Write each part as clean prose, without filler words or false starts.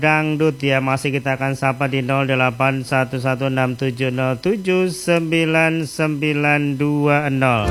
Dangdut ya, masih kita akan sapa di 081167079920.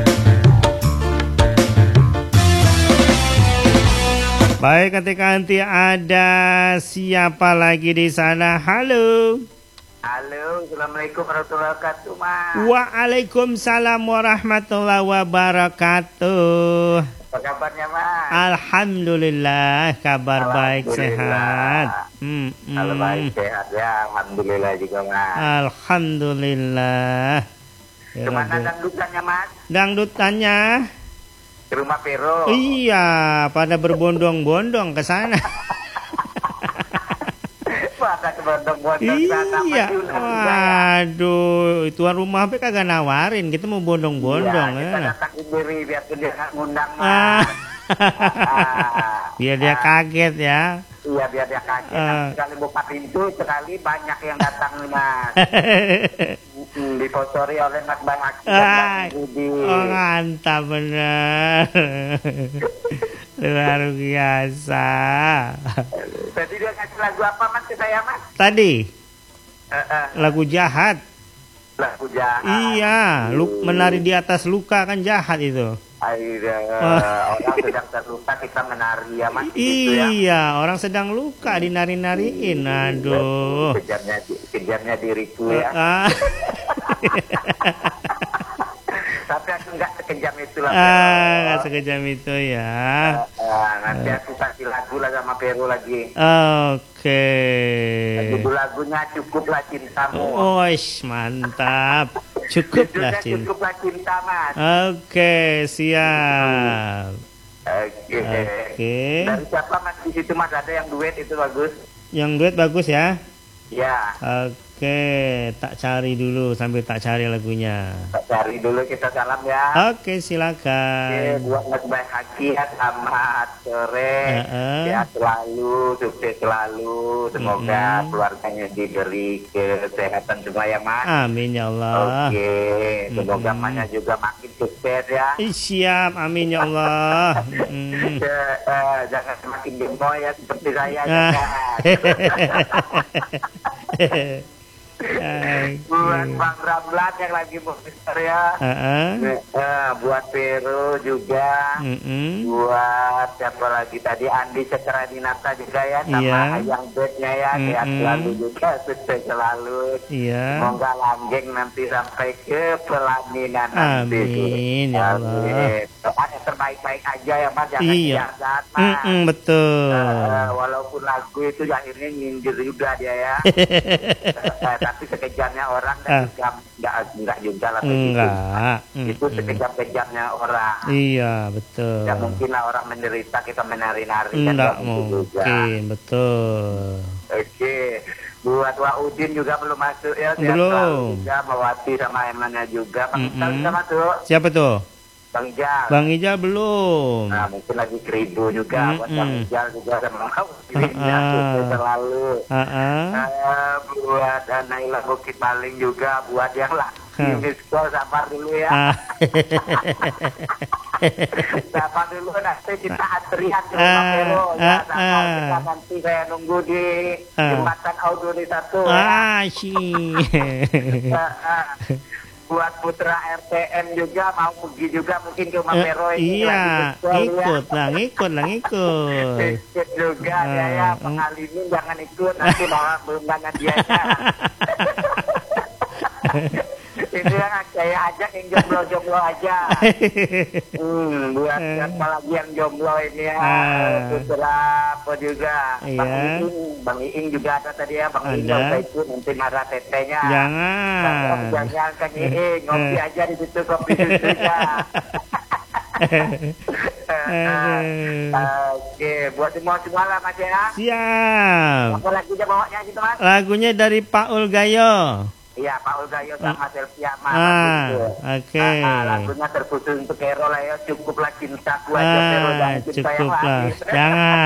Baik, ketika nanti ada siapa lagi di sana? Halo. Halo, assalamualaikum warahmatullahi wabarakatuh, Mas. Waalaikumsalam warahmatullahi wabarakatuh. Apa kabarnya, Mas? Alhamdulillah, kabar baik, sehat. Kalau baik sehat ya, alhamdulillah juga, Mas. Alhamdulillah. Ya, Kemana dangdutannya, Mas? Dangdutannya? Ke rumah Pero. Iya, pada berbondong-bondong ke sana. Pada berbondong-bondong sana. Iya, waduh, tuan rumah apa kagak nawarin, kita mau bondong-bondong. Iya, kita datang sendiri biar dia nggak ngundang, Ah. Mas. Biar dia kaget ya. Iya, biar dia kaget. Sekali buka pintu, sekali banyak yang datang, Mas. Dipostori oleh Mas Bahaki dan Mas Budi. Oh, mantap bener. Luar biasa. Tadi dia ngasih lagu apa, Mas, ke saya, Mas? Tadi lagu jahat. Lagu jahat. Iya, menari di atas luka kan jahat itu. Orang sedang terluka kita menari ya, Mas. Iya, ya? Orang sedang luka dinari-nariin. Aduh. Kejamnya diriku ya. Tapi aku nggak sekejam itu lah. Nggak sekejam itu ya. Nanti aku kasih lagu lah sama Pero lagi. Oke. Lagunya Cukuplah Cintamu. Mantap. Cukuplah cinta. Cukuplah cinta, Mas. Oke, siap. Oke. Dari siapa, Mas, di situ, Mas? Ada yang duet itu bagus. Yang duet bagus ya? Ya. Oke, tak cari dulu sambil tak cari lagunya. Tak cari dulu, kita salam ya. Oke, silakan. Oke, buat Mas Bahaki ya, selamat sore. Ya, selalu sukses selalu. Semoga keluarganya diberi kesehatan semua ya, Mas. Amin ya Allah. Oke, semoga emaknya juga makin sukses ya. Siap, amin ya Allah. Jangan semakin gemoy ya seperti saya. Buat Bang Ramlan yang lagi muter ya. Buat Pero juga. Buat siapa lagi tadi, Andi Cekra Dinata juga ya, sama Ayang Bednya ya. Sehat selalu juga, sukses selalu. Semoga langgeng nanti sampai ke pelaminan nanti. Amin ya Allah. Doa yang terbaik-baik aja ya, Mas, jangan jahat, Mas. Betul. Walaupun lagu itu akhirnya nyindir juga dia ya. Tapi sekejamnya orang enggak juga lah begitu. Itu sekejam-kejamnya orang. Iya, betul. Ya mungkin lah orang menderita kita menari-nari. Enggak mungkin, betul. Oke. Buat Waudin juga belum masuk ya. Belum. Juga Mawati sama Emannya juga. Bang Ijal sudah masuk. Siapa tuh? Bang Ijal. Bang Ijal belum. Nah, mungkin lagi keribu juga. Buat Bang Ijal juga sama Waudinnya selalu. Buat Naila Bukit Baling juga. Buat yang lagi miskol, sabar dulu ya. Sabar dulu, nanti kita antrian ke rumah Pero ya. Kita nanti saya nunggu di jembatan Auduni 1 ya. Buat putra RTN juga mau pergi juga mungkin ke rumah Pero ini. Iya, ikut lah. Ikut juga ya. Pak Alimin jangan ikut, nanti bawa beundangan dia. Itu yang saya ajak yang jomblo-jomblo aja. Buat siapa lagi yang jomblo ini ya. Putra apa juga. Bang Iing juga ada tadi ya. Bang Iing bisa ikut, nanti marah tetenya. Jangan Kang Iing, ngopi aja di situ, kopi susunya. Oke, buat semua lah, Mas ya. Siap. Apa lagunya bawanya gitu, Mas? Lagunya dari Paul Gayo. Iya, Pak Ulgayo sama Selvia Mas. Oke. Lagunya terkhusus untuk Pero lah ya. Cukuplah cintaku aja, Pero, jangan cinta yang lain. Jangan.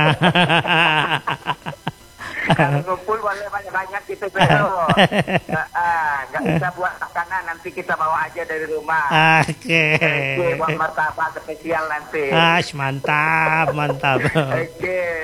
Kalau ngumpul boleh banyak-banyak gitu, Pero. Nggak bisa buat makanan, nanti kita bawa aja dari rumah. Oke. Buat martabak spesial nanti. Mantap. Oke.